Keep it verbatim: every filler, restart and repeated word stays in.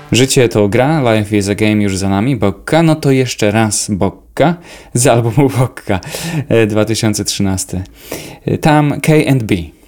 Życie to gra, Life is a Game już za nami, Bokka, no to jeszcze raz Bokka z albumu Bokka dwa tysiące trzynasty. Tam K and B.